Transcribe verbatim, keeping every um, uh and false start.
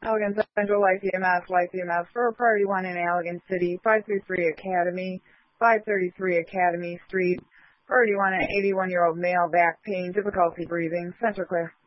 Allegan Central, Life E M S, Life E M S for Priority one in Allegan City, five three three Academy, five thirty-three Academy Street. Priority one, an eighty-one-year-old male, back pain, difficulty breathing, Center Clear.